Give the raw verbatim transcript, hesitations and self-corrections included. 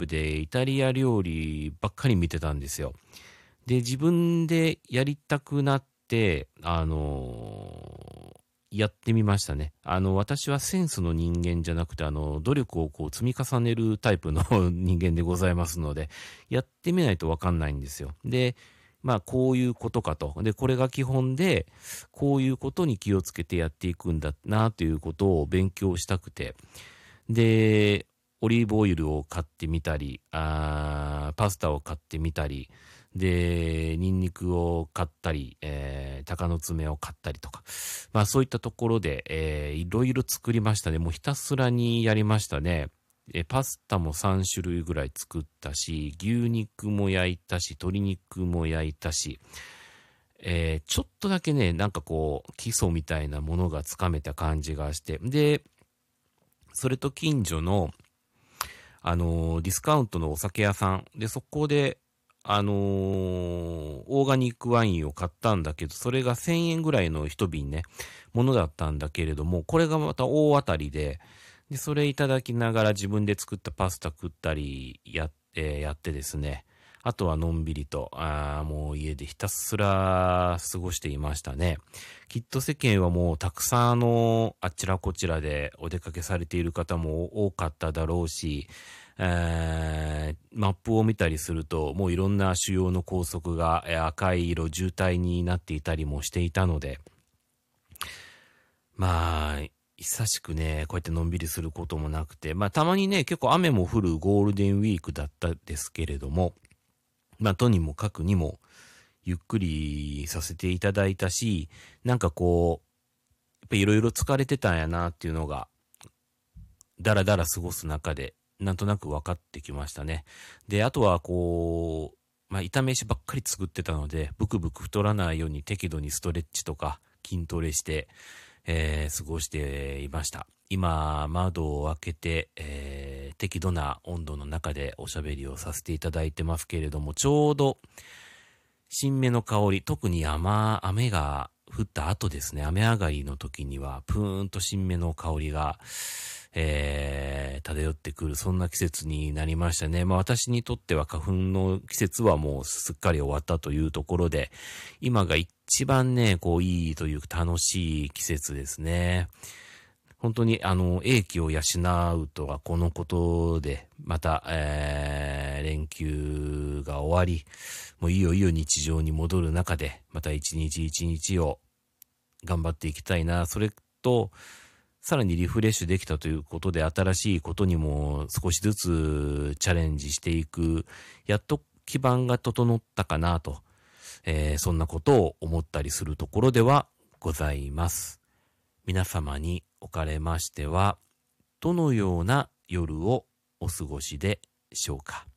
YouTube でイタリア料理ばっかり見てたんですよ。で、自分でやりたくなって、あのーやってみましたね。あの、私はセンスの人間じゃなくて、あの、努力をこう積み重ねるタイプの人間でございますので、やってみないとわかんないんですよ。で、まあ、こういうことかと。で、これが基本で、こういうことに気をつけてやっていくんだな、ということを勉強したくて。で、オリーブオイルを買ってみたり、あーパスタを買ってみたり、で、ニンニクを買ったり、えー、鷹の爪を買ったりとか。まあそういったところで、えー、いろいろ作りましたね。もうひたすらにやりましたね。え、パスタもさん種類ぐらい作ったし、牛肉も焼いたし、鶏肉も焼いたし、えー、ちょっとだけね、なんかこう、基礎みたいなものがつかめた感じがして、で、それと近所の、あのーディスカウントのお酒屋さんで、そこで、あのーオーガニックワインを買ったんだけど、それがせんえんぐらいの一瓶ね、ものだったんだけれども、これがまた大当たりで、で、それいただきながら自分で作ったパスタ食ったり、やって、やってですね、あとはのんびりと、ああ、もう家でひたすら過ごしていましたね。きっと世間はもうたくさんあの、あちらこちらでお出かけされている方も多かっただろうし、えー、マップを見たりすると、もういろんな主要の高速がえー赤い色、渋滞になっていたりもしていたので、まあ、久しくね、こうやってのんびりすることもなくて、まあたまにね、結構雨も降るゴールデンウィークだったですけれども、まあとにもかくにも、ゆっくりさせていただいたし、なんかこう、やっぱいろいろ疲れてたんやなっていうのが、だらだら過ごす中で、なんとなく分かってきましたね。で、あとはこう、まあ、炒め飯ばっかり作ってたので、ブクブク太らないように適度にストレッチとか筋トレして、えー、過ごしていました。今、窓を開けて、えー、適度な温度の中でおしゃべりをさせていただいてますけれども、ちょうど、新芽の香り、特に雨、雨が降った後ですね、雨上がりの時には、ぷーんと新芽の香りが、えー、漂ってくる、そんな季節になりましたね。まあ私にとっては花粉の季節はもうすっかり終わったというところで、今が一番ね、こういいという楽しい季節ですね。本当にあの、英気を養うとはこのことで、また、えー、連休が終わり、もういよいよ日常に戻る中で、また一日一日を頑張っていきたいな。それと、さらにリフレッシュできたということで、新しいことにも少しずつチャレンジしていく、やっと基盤が整ったかなと、えー、そんなことを思ったりするところではございます。皆様におかれましては、どのような夜をお過ごしでしょうか。